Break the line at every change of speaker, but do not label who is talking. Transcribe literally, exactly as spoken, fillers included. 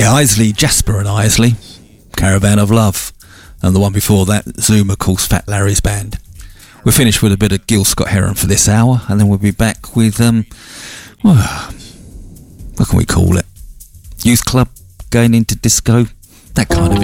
Yeah, Isley, Jasper and Isley, Caravan of Love. And the one before that, Zoom, of course, Fat Larry's band. We're finished with a bit of Gil Scott-Heron for this hour, and then we'll be back with, um, well, what can we call it? Youth club, going into disco, that kind of